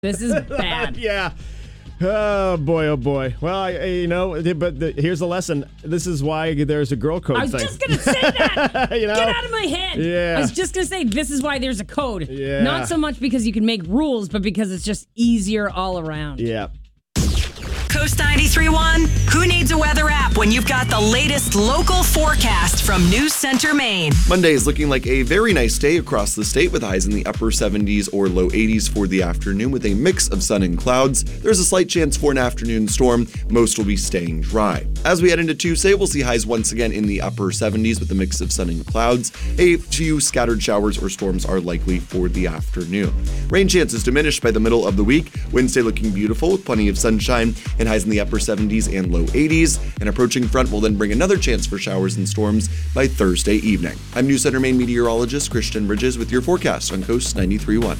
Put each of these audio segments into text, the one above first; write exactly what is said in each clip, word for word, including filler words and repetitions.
This is bad. Yeah. Oh, boy, oh, boy. Well, I, I- you know, but the, here's the lesson. This is why there's a girl code I was thing. just going to say that. You know? Get out of my head. Yeah. I was just going to say this is why there's a code. Yeah. Not so much because you can make rules, but because it's just easier all around. Yeah. Coast ninety-three point one. Who needs a weather app when you've got the latest local forecast from News Center, Maine? Monday is looking like a very nice day across the state with highs in the upper seventies or low eighties for the afternoon with a mix of sun and clouds. There's a slight chance for an afternoon storm. Most will be staying dry. As we head into Tuesday, we'll see highs once again in the upper seventies with a mix of sun and clouds. A few scattered showers or storms are likely for the afternoon. Rain chances diminished by the middle of the week. Wednesday looking beautiful with plenty of sunshine and highs in the upper seventies and low eighties. An approaching front will then bring another chance for showers and storms by Thursday evening. I'm News Center Maine meteorologist Christian Bridges with your forecast on Coast ninety-three point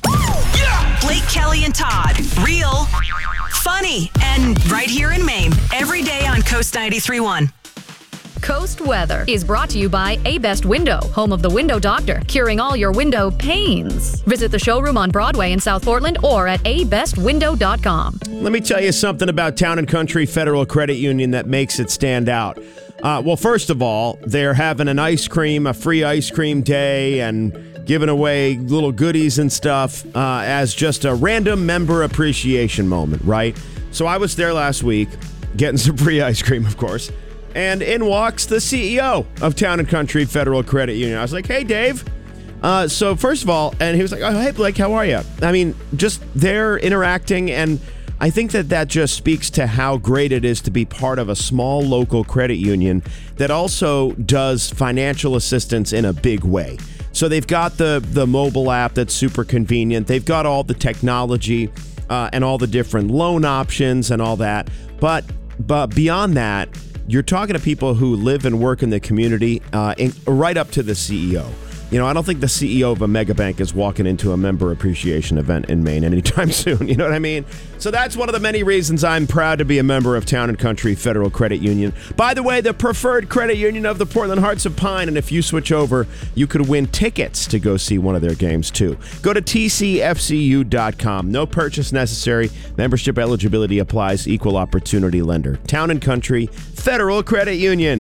one. Blake, Kelly, and Todd. Real, funny, and right here in Maine. Every day on Coast ninety-three point one. Coast Weather is brought to you by A-Best Window, home of the Window Doctor, curing all your window pains. Visit the showroom on Broadway in South Portland or at a best window dot com. Let me tell you something about Town and Country Federal Credit Union that makes it stand out. Uh, well, first of all, they're having an ice cream, a free ice cream day, and giving away little goodies and stuff uh, as just a random member appreciation moment, right? So I was there last week getting some free ice cream, of course. And in walks the C E O of Town and Country Federal Credit Union. I was like, hey, Dave. Uh, so first of all, and he was like, oh, hey, Blake, how are you? I mean, just they're interacting, and I think that that just speaks to how great it is to be part of a small local credit union that also does financial assistance in a big way. So they've got the, the mobile app that's super convenient. They've got all the technology uh, and all the different loan options and all that. But but beyond that, you're talking to people who live and work in the community, uh, in, right up to the C E O. You know, I don't think the C E O of a mega bank is walking into a member appreciation event in Maine anytime soon. You know what I mean? So that's one of the many reasons I'm proud to be a member of Town and Country Federal Credit Union. By the way, the preferred credit union of the Portland Hearts of Pine. And if you switch over, you could win tickets to go see one of their games, too. Go to T C F C U dot com. No purchase necessary. Membership eligibility applies. Equal opportunity lender. Town and Country Federal Credit Union.